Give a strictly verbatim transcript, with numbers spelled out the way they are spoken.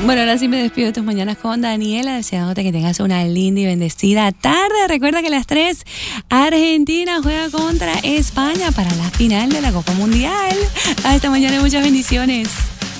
Bueno, ahora sí me despido de tus mañanas con Daniela, deseándote que tengas una linda y bendecida tarde. Recuerda que a las tres, Argentina juega contra España para la final de la Copa Mundial. Hasta mañana y muchas bendiciones.